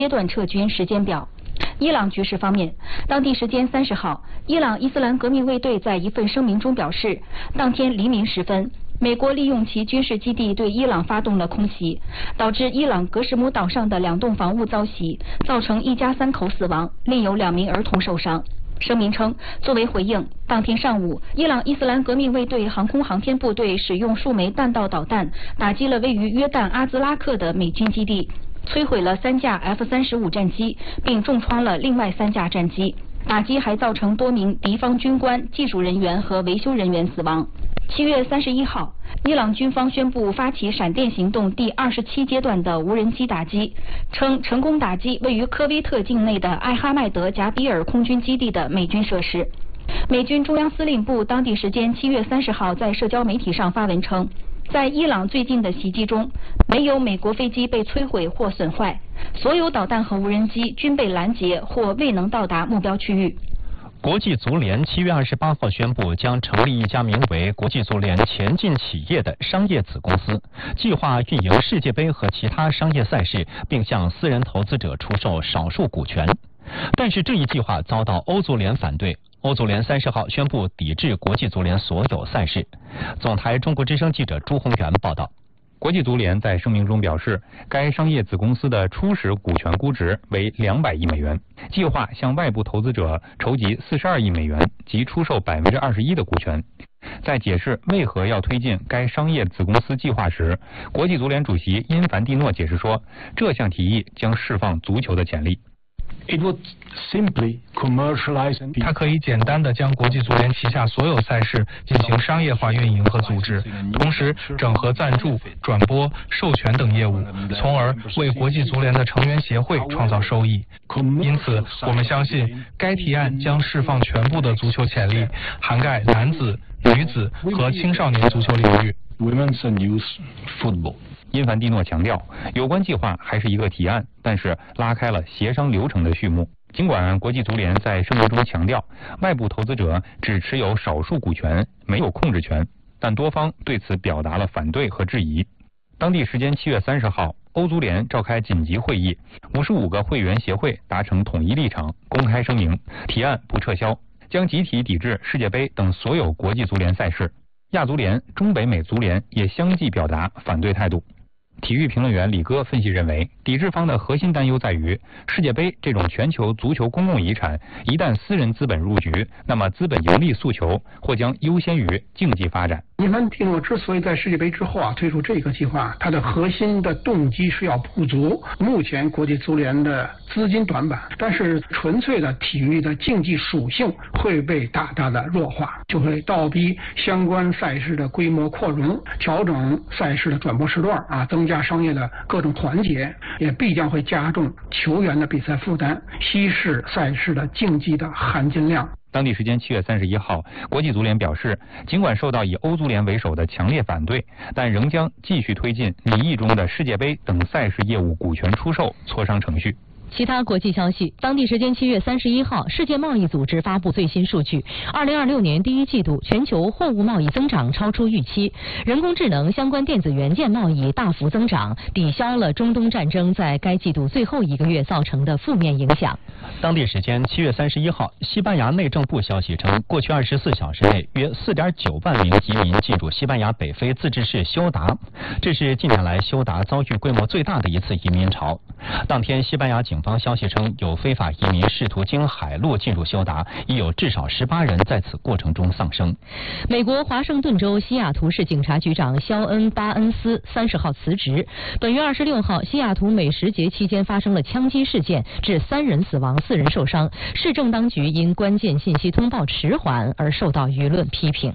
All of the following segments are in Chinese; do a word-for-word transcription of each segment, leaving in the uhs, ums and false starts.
阶段撤军时间表。伊朗局势方面，当地时间三十号，伊朗伊斯兰革命卫队在一份声明中表示，当天黎明时分，美国利用其军事基地对伊朗发动了空袭，导致伊朗格什姆岛上的两栋房屋遭袭，造成一家三口死亡，另有两名儿童受伤。声明称，作为回应，当天上午，伊朗伊斯兰革命卫队航空航天部队使用数枚弹道导弹打击了位于约旦阿兹拉克的美军基地，摧毁了三架 F 三十五战机，并重创了另外三架战机。打击还造成多名敌方军官、技术人员和维修人员死亡。七月三十一号，伊朗军方宣布发起闪电行动第二十七阶段的无人机打击，称成功打击位于科威特境内的艾哈迈德贾比尔空军基地的美军设施。美军中央司令部当地时间七月三十号在社交媒体上发文称，在伊朗最近的袭击中，没有美国飞机被摧毁或损坏，所有导弹和无人机均被拦截或未能到达目标区域。 国际足联七月二十八号宣布，将成立一家名为国际足联前进企业的商业子公司，计划运营世界杯和其他商业赛事，并向私人投资者出售少数股权。但是这一计划遭到欧足联反对，欧足联三十号宣布抵制国际足联所有赛事。总台中国之声记者朱宏元报道。 国际足联在声明中表示，该商业子公司的初始股权估值为两百亿美元，计划向外部投资者筹集四十二亿美元及出售百分之二十一的股权。在解释为何要推进该商业子公司计划时，国际足联主席因凡蒂诺解释说，这项提议将释放足球的潜力。 It would simply commercialize and 它可以简单地将国际足联旗下所有赛事进行商业化运营和组织，同时整合赞助、转播、授权等业务，从而为国际足联的成员协会创造收益。因此，我们相信该提案将释放全部的足球潜力，涵盖男子、女子和青少年足球领域。 Women's and youth football。 因凡蒂诺强调，有关计划还是一个提案，但是拉开了协商流程的序幕。尽管国际足联在声明中强调，外部投资者只持有少数股权，没有控制权，但多方对此表达了反对和质疑。当地时间七月三十号，欧足联召开紧急会议，五十五个会员协会达成统一立场，公开声明，提案不撤销，将集体抵制世界杯等所有国际足联赛事。亚足联、中北美足联也相继表达反对态度。体育评论员李戈分析认为，抵制方的核心担忧在于，世界杯这种全球足球公共遗产，一旦私人资本入局，那么资本盈利诉求或将优先于竞技发展。 因凡蒂诺之所以在世界杯之后啊推出这个计划，它的核心的动机是要补足目前国际足联的资金短板，但是纯粹的体育的竞技属性会被大大的弱化，就会倒逼相关赛事的规模扩容，调整赛事的转播时段啊，增加商业的各种团结，也必将会加重球员的比赛负担，稀释赛事的竞技的含金量。 当地时间七月三十一号，国际足联表示，尽管受到以欧足联为首的强烈反对，但仍将继续推进拟议中的世界杯等赛事业务股权出售磋商程序。 其他国际消息，当地时间七月三十一号，世界贸易组织发布最新数据，二零二六年第一季度全球货物贸易增长超出预期，人工智能相关电子元件贸易大幅增长，抵消了中东战争在该季度最后一个月造成的负面影响。 当地时间七月三十一号，西班牙内政部消息称，过去二十四小时内，约四点九万名移民进入西班牙北非自治市休达，这是近年来休达遭遇规模最大的一次移民潮。当天，西班牙警方消息称，有非法移民试图经海路进入休达，已有至少十八人在此过程中丧生。 美国华盛顿州西雅图市警察局长肖恩·巴恩斯三十号辞职。本月二十六号，西雅图美食节期间发生了枪击事件，致三人死亡，四人受伤。市政当局因关键信息通报迟缓而受到舆论批评。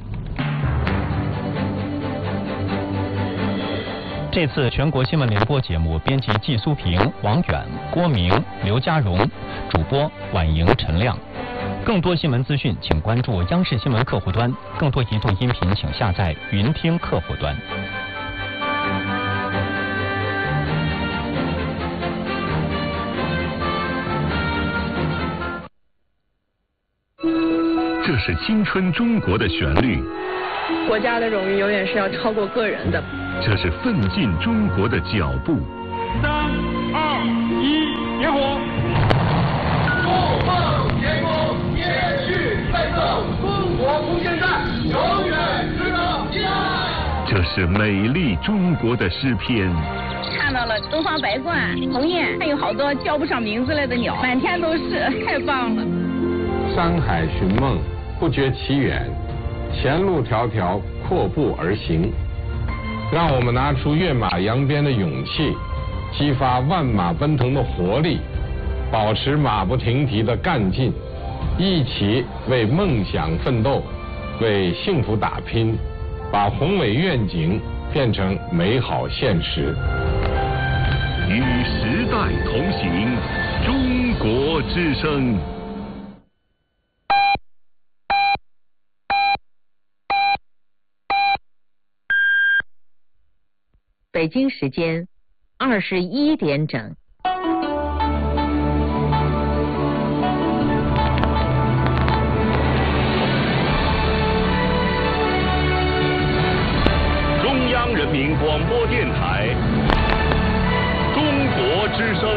这次全国新闻联播节目编辑季苏平、王远、郭明、刘家荣，主播婉莹、陈亮。更多新闻资讯，请关注央视新闻客户端。更多移动音频，请下载云听客户端。 这是青春中国的旋律。 国家的荣誉永远是要超过个人的。 这是奋进中国的脚步。 三二一，点火。 筑梦天宫，延续奋斗，中国空间站永远值得期待。 这是美丽中国的诗篇。 看到了东方白鹳、鸿雁，还有好多叫不上名字来的鸟，满天都是，太棒了。 山海寻梦，不觉其远，前路迢迢，阔步而行。让我们拿出跃马扬鞭的勇气，激发万马奔腾的活力，保持马不停蹄的干劲，一起为梦想奋斗，为幸福打拼，把宏伟愿景变成美好现实。 与时代同行，中国之声。 北京时间二十一点整。 中央人民广播电台，中国之声。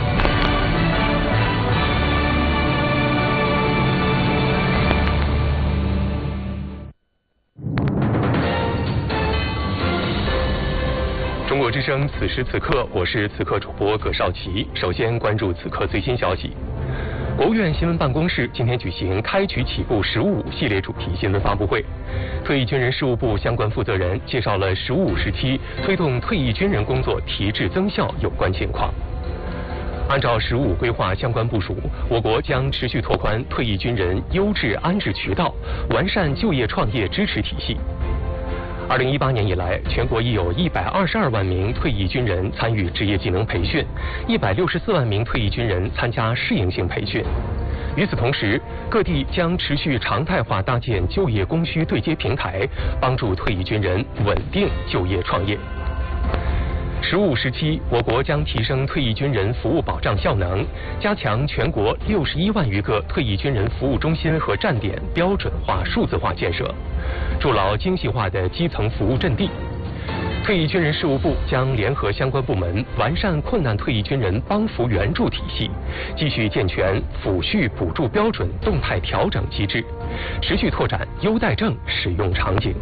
中国之声，此时此刻，我是此刻主播葛少奇。首先关注此刻最新消息。国务院新闻办公室今天举行开局起步“十五五”系列主题新闻发布会，退役军人事务部相关负责人介绍了“十五五”时期推动退役军人工作提质增效有关情况。按照“十五五”规划相关部署，我国将持续拓宽退役军人优质安置渠道，完善就业创业支持体系。二零一八年以来，全国已有一百二十二万名退役军人参与职业技能培训，一百六十四万名退役军人参加适应性培训。与此同时，各地将持续常态化搭建就业供需对接平台，帮助退役军人稳定就业创业。十五时期，我国将提升退役军人服务保障效能，加强全国六十一万余个退役军人服务中心和站点标准化、数字化建设，筑牢精细化的基层服务阵地。退役军人事务部将联合相关部门，完善困难退役军人帮扶援助体系，继续健全抚恤补助标准动态调整机制，持续拓展优待证使用场景。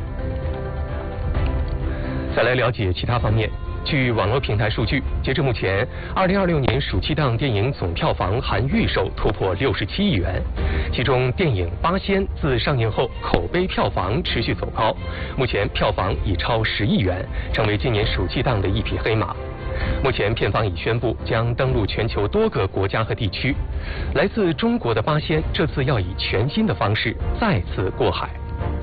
再来了解其他方面。据网络平台数据，截至目前，二零二六年暑期档电影总票房含预售突破六十七亿元，其中电影《八仙》自上映后口碑票房持续走高，目前票房已超十亿元，成为今年暑期档的一匹黑马。目前片方已宣布将登陆全球多个国家和地区。来自中国的《八仙》这次要以全新的方式再次过海。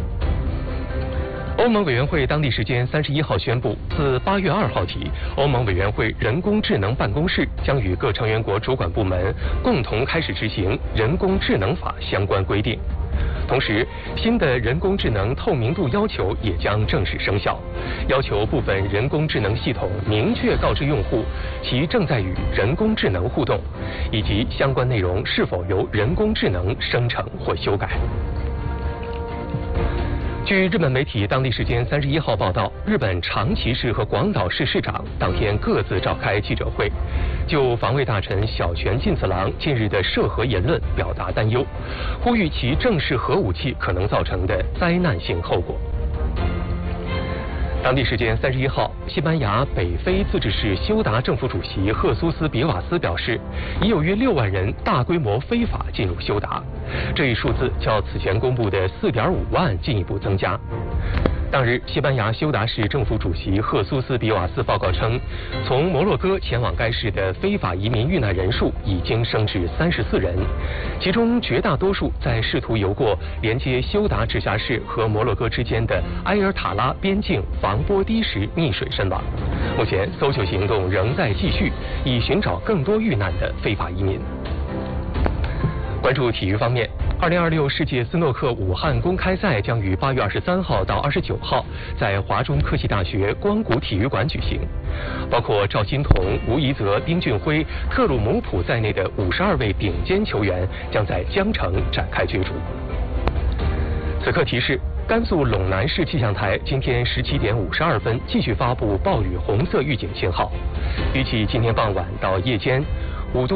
欧盟委员会当地时间三十一号宣布，自八月二号起，欧盟委员会人工智能办公室将与各成员国主管部门共同开始执行人工智能法相关规定。同时，新的人工智能透明度要求也将正式生效，要求部分人工智能系统明确告知用户其正在与人工智能互动，以及相关内容是否由人工智能生成或修改。据日本媒体当地时间三十一号报道，日本长崎市和广岛市市长当天各自召开记者会，就防卫大臣小泉进次郎近日的涉核言论表达担忧，呼吁其正视核武器可能造成的灾难性后果。当地时间三十一号，西班牙北非自治市休达政府主席赫苏斯·比瓦斯表示，已有约六万人大规模非法进入休达，这一数字较此前公布的四点五万进一步增加。当日，西班牙休达市政府主席赫苏斯·比瓦斯报告称，从摩洛哥前往该市的非法移民遇难人数已经升至三十四人，其中绝大多数在试图游过连接休达直辖市和摩洛哥之间的埃尔塔拉边境防波堤时溺水身亡。目前，搜救行动仍在继续，以寻找更多遇难的非法移民。关注体育方面，二零二六世界斯诺克武汉公开赛将于八月二十三号到二十九号在华中科技大学光谷体育馆举行，包括赵欣彤、吴怡泽、丁俊晖、特鲁姆普在内的五十二位顶尖球员将在江城展开角逐。此刻提示， 甘肃陇南市气象台今天十七点五十二分继续发布暴雨红色预警信号，预计今天傍晚到夜间，